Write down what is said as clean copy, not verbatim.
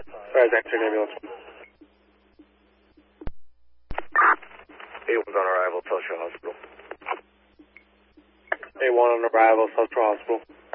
Rise Exeter Ambulance. A1's on arrival, South Shore Hospital. A1 on arrival, South Shore Hospital.